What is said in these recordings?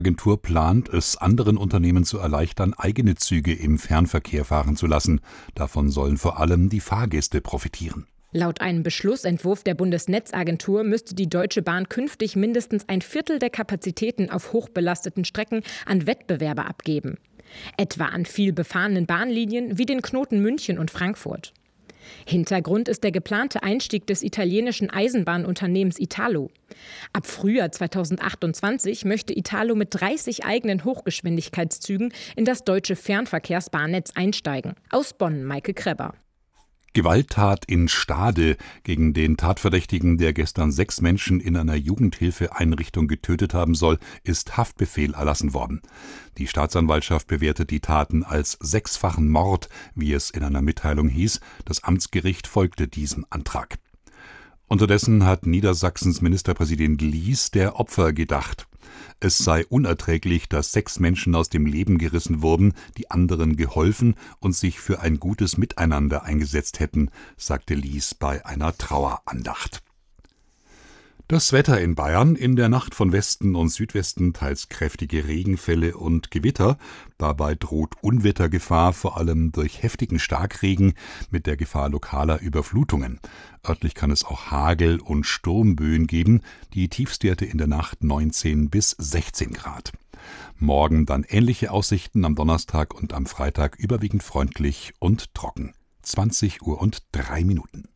Agentur plant, es anderen Unternehmen zu erleichtern, eigene Züge im Fernverkehr fahren zu lassen. Davon sollen vor allem die Fahrgäste profitieren. Laut einem Beschlussentwurf der Bundesnetzagentur müsste die Deutsche Bahn künftig mindestens ein Viertel der Kapazitäten auf hochbelasteten Strecken an Wettbewerber abgeben. Etwa an viel befahrenen Bahnlinien wie den Knoten München und Frankfurt. Hintergrund ist der geplante Einstieg des italienischen Eisenbahnunternehmens Italo. Ab Frühjahr 2028 möchte Italo mit 30 eigenen Hochgeschwindigkeitszügen in das deutsche Fernverkehrsbahnnetz einsteigen. Aus Bonn, Maike Kreber. Gewalttat in Stade gegen den Tatverdächtigen, der gestern 6 Menschen in einer Jugendhilfeeinrichtung getötet haben soll, ist Haftbefehl erlassen worden. Die Staatsanwaltschaft bewertet die Taten als 6-fachen Mord, wie es in einer Mitteilung hieß. Das Amtsgericht folgte diesem Antrag. Unterdessen hat Niedersachsens Ministerpräsident Lies der Opfer gedacht. Es sei unerträglich, dass 6 Menschen aus dem Leben gerissen wurden, die anderen geholfen und sich für ein gutes Miteinander eingesetzt hätten, sagte Lies bei einer Trauerandacht. Das Wetter in Bayern: in der Nacht von Westen und Südwesten teils kräftige Regenfälle und Gewitter. Dabei droht Unwettergefahr, vor allem durch heftigen Starkregen mit der Gefahr lokaler Überflutungen. Örtlich kann es auch Hagel- und Sturmböen geben. Die Tiefstwerte in der Nacht 19 bis 16 Grad. Morgen dann ähnliche Aussichten, am Donnerstag und am Freitag überwiegend freundlich und trocken. 20:03.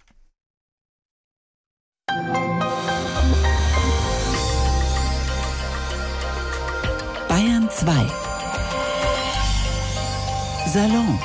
Bayern 2 Salon.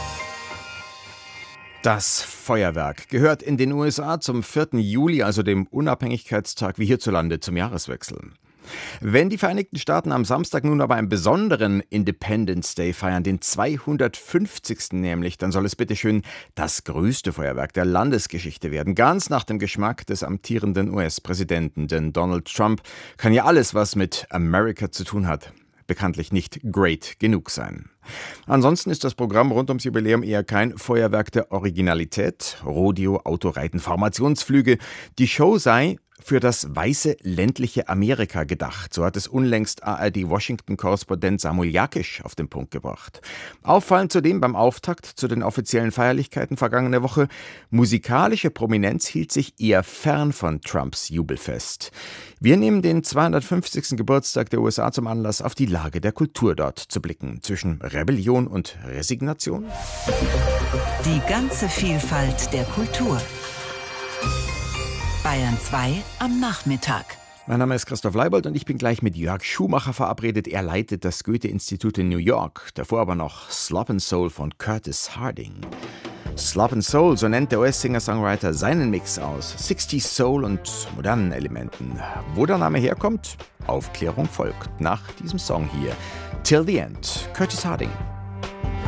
Das Feuerwerk gehört in den USA zum 4. Juli, also dem Unabhängigkeitstag, wie hierzulande zum Jahreswechsel. Wenn die Vereinigten Staaten am Samstag nun aber einen besonderen Independence Day feiern, den 250. nämlich, dann soll es bitteschön das größte Feuerwerk der Landesgeschichte werden. Ganz nach dem Geschmack des amtierenden US-Präsidenten. Denn Donald Trump kann ja alles, was mit America zu tun hat, bekanntlich nicht great genug sein. Ansonsten ist das Programm rund ums Jubiläum eher kein Feuerwerk der Originalität. Rodeo, Autoreiten, Formationsflüge. Die Show sei für das weiße ländliche Amerika gedacht. So hat es unlängst ARD-Washington-Korrespondent Samuel Jakisch auf den Punkt gebracht. Auffallend zudem beim Auftakt zu den offiziellen Feierlichkeiten vergangene Woche: musikalische Prominenz hielt sich eher fern von Trumps Jubelfest. Wir nehmen den 250. Geburtstag der USA zum Anlass, auf die Lage der Kultur dort zu blicken. Zwischen Rebellion und Resignation? Die ganze Vielfalt der Kultur. Bayern 2 am Nachmittag. Mein Name ist Christoph Leibold und ich bin gleich mit Jörg Schumacher verabredet. Er leitet das Goethe-Institut in New York. Davor aber noch Slop and Soul von Curtis Harding. Slop and Soul, so nennt der US-Singer-Songwriter seinen Mix aus 60s Soul und modernen Elementen. Wo der Name herkommt? Aufklärung folgt nach diesem Song hier. Till the End, Curtis Harding.